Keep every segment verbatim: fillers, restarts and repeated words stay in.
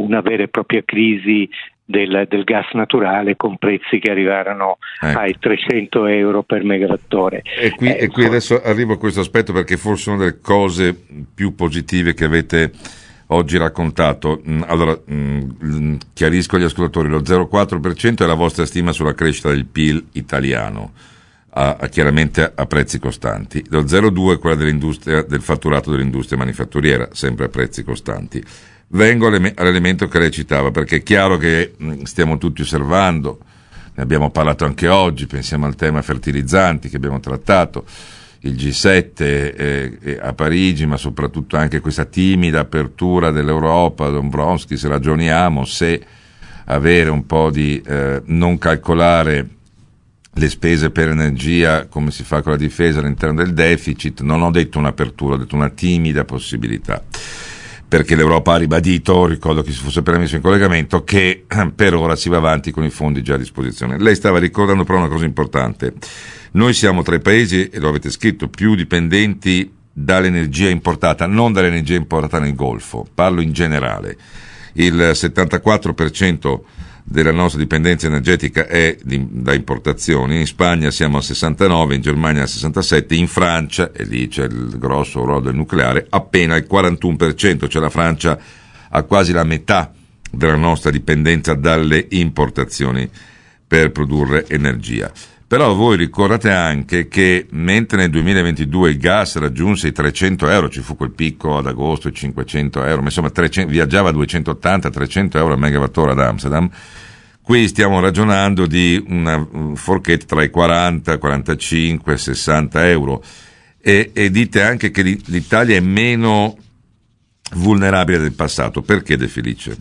una vera e propria crisi del, del gas naturale, con prezzi che arrivarono ecco. ai trecento euro per megawattore. E qui, eh, e qui adesso arrivo a questo aspetto, perché forse una delle cose più positive che avete oggi raccontato. Allora, chiarisco agli ascoltatori: lo zero virgola quattro per cento è la vostra stima sulla crescita del P I L italiano, a, a, chiaramente a prezzi costanti. Lo zero virgola due è quella dell'industria, del fatturato dell'industria manifatturiera, sempre a prezzi costanti. Vengo all'elemento che lei citava, perché è chiaro che stiamo tutti osservando, ne abbiamo parlato anche oggi, pensiamo al tema fertilizzanti che abbiamo trattato, il G sette eh, a Parigi, ma soprattutto anche questa timida apertura dell'Europa. Dombrovskis, ragioniamo se avere un po' di eh, non calcolare le spese per energia come si fa con la difesa all'interno del deficit. Non ho detto un'apertura, ho detto una timida possibilità, perché l'Europa ha ribadito, ricordo che si fosse permesso in collegamento, che per ora si va avanti con i fondi già a disposizione. Lei stava ricordando però una cosa importante: noi siamo tra i paesi, e lo avete scritto, più dipendenti dall'energia importata, non dall'energia importata nel Golfo, parlo in generale. Il settantaquattro per cento della nostra dipendenza energetica è di, da importazioni. In Spagna siamo al sessantanove, in Germania al sessantasette, in Francia, e lì c'è il grosso ruolo del nucleare, appena il quarantuno per cento, cioè la Francia ha quasi la metà della nostra dipendenza dalle importazioni per produrre energia. Però voi ricordate anche che mentre nel duemilaventidue il gas raggiunse i trecento euro, ci fu quel picco ad agosto, i cinquecento euro, ma insomma trecento, viaggiava a duecentottanta trecento euro a megawattora ad Amsterdam, qui stiamo ragionando di una forchetta tra i quaranta, quarantacinque, sessanta euro, e, e dite anche che l'Italia è meno vulnerabile del passato. Perché, De Felice?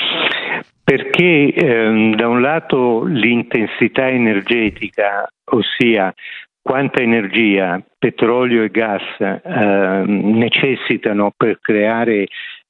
Perché ehm, da un lato l'intensità energetica, ossia quanta energia petrolio e gas eh, necessitano per creare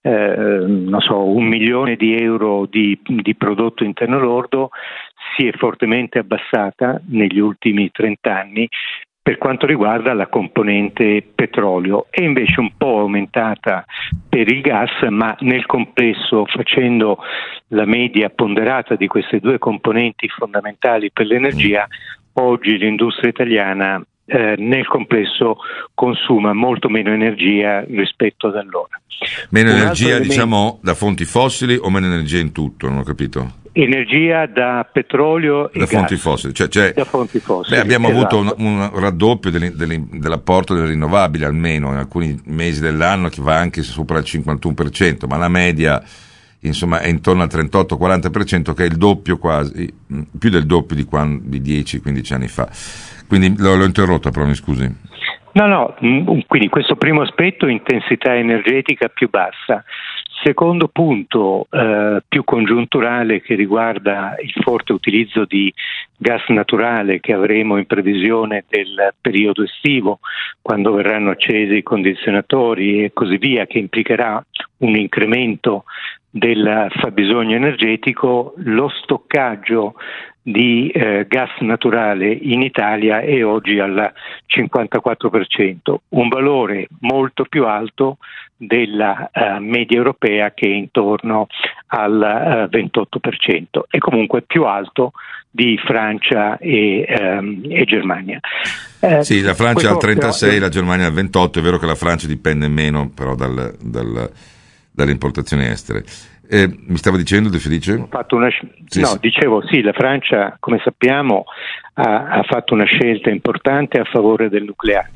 eh, non so, un milione di euro di, di prodotto interno lordo, si è fortemente abbassata negli ultimi trent'anni per quanto riguarda la componente petrolio, è invece un po' aumentata per il gas, ma nel complesso, facendo la media ponderata di queste due componenti fondamentali per l'energia, oggi l'industria italiana eh, nel complesso consuma molto meno energia rispetto ad allora. Meno un energia, elemento, diciamo, da fonti fossili, o meno energia in tutto? Non ho capito. Energia da petrolio e da gas. Fonti fossili, cioè, cioè, da fonti fossili. Beh, abbiamo esatto. avuto un, un raddoppio delle, delle, dell'apporto delle rinnovabili, almeno in alcuni mesi dell'anno, che va anche sopra il cinquantuno per cento, ma la media insomma è intorno al trentotto quaranta per cento, che è il doppio, quasi più del doppio di, quando, di dieci quindici anni fa. Quindi l'ho, l'ho interrotta, però mi scusi. No, no, quindi questo primo aspetto, intensità energetica più bassa. Secondo punto eh, più congiunturale, che riguarda il forte utilizzo di gas naturale che avremo in previsione del periodo estivo, quando verranno accesi i condizionatori e così via, che implicherà un incremento del fabbisogno energetico. Lo stoccaggio di eh, gas naturale in Italia è oggi al cinquantaquattro per cento, un valore molto più alto della uh, media europea, che è intorno al uh, ventotto per cento, e comunque più alto di Francia e, um, e Germania. Eh, sì, la Francia al trentasei, la Germania al ventotto. È vero che la Francia dipende meno però dal, dal, dalle importazioni estere. Eh, mi stava dicendo, De Felice? Ho fatto una, sì, no, sì. dicevo sì, la Francia, come sappiamo, ha, ha fatto una scelta importante a favore del nucleare.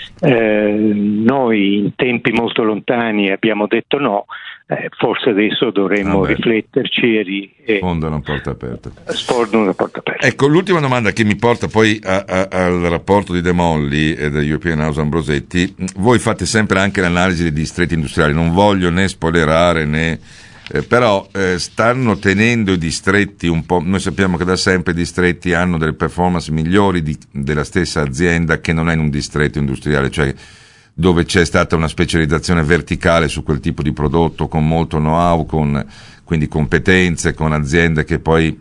Eh, noi in tempi molto lontani abbiamo detto no, eh, forse adesso dovremmo ah rifletterci e, ri, e sfondano una porta aperta. Sfondano una porta aperta. Ecco, l'ultima domanda che mi porta poi a, a, al rapporto di De Molli e del European House Ambrosetti. Voi fate sempre anche l'analisi dei distretti industriali, non voglio né spoilerare né Eh, però eh, stanno tenendo i distretti un po'. Noi sappiamo che da sempre i distretti hanno delle performance migliori di, della stessa azienda che non è in un distretto industriale, cioè dove c'è stata una specializzazione verticale su quel tipo di prodotto, con molto know-how, con quindi competenze, con aziende che poi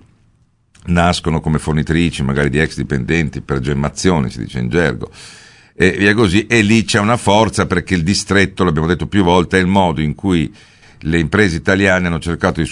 nascono come fornitrici magari di ex dipendenti per gemmazione, si dice in gergo, e via così. E lì c'è una forza, perché il distretto, l'abbiamo detto più volte, è il modo in cui le imprese italiane hanno cercato di